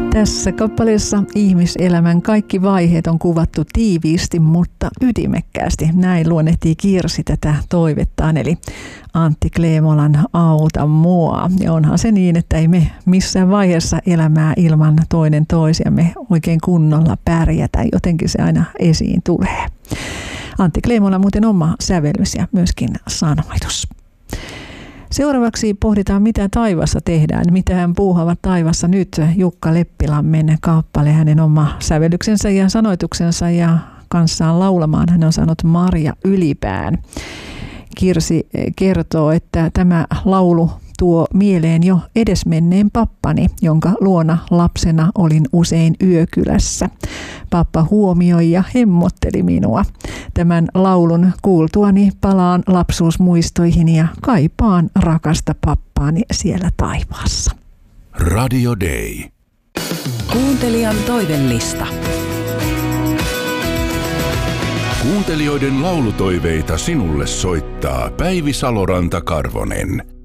Tässä kappaleessa ihmiselämän kaikki vaiheet on kuvattu tiiviisti, mutta ytimekkäästi. Näin luonnehtii Kirsi tätä toivettaan, eli Antti Kleemolan Auta mua. Ja onhan se niin, että ei me missään vaiheessa elämää ilman toinen toisiamme oikein kunnolla pärjätä. Jotenkin se aina esiin tulee. Antti Kleemola muuten oma sävellys ja myöskin sanoitus. Seuraavaksi pohditaan, mitä taivassa tehdään. Mitä hän puuhaavat taivassa nyt. Jukka Leppilammen kappale, hänen oma sävellyksensä ja sanoituksensa ja kanssaan laulamaan. Hän on saanut Marja Ylipään. Kirsi kertoo, että tämä laulu tuo mieleen jo edesmenneen pappani, jonka luona lapsena olin usein yökylässä. Pappa huomioi ja hemmotteli minua. Tämän laulun kuultuani palaan lapsuusmuistoihin ja kaipaan rakasta pappaani siellä taivaassa. Radio Day. Kuuntelijan toivellista. Kuuntelijoiden laulutoiveita sinulle soittaa Päivi Saloranta-Karvonen.